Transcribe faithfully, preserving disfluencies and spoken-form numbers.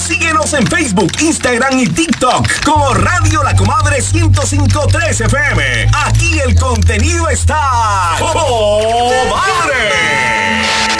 Síguenos en Facebook, Instagram y TikTok como Radio La Comadre ciento cinco punto tres F M. Aquí el contenido está